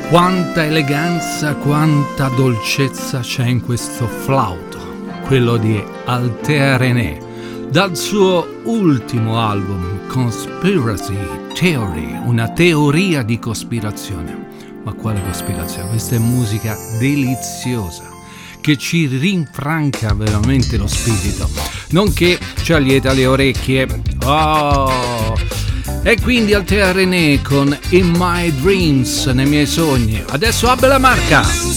Quanta eleganza, quanta dolcezza c'è in questo flauto, quello di Althea René, dal suo ultimo album Conspiracy Theory, una teoria di cospirazione. Ma quale cospirazione? Questa è musica deliziosa che ci rinfranca veramente lo spirito, nonché ci allieta le orecchie. Oh! E quindi Althea René con In My Dreams, nei miei sogni. Adesso Abbe la Marca.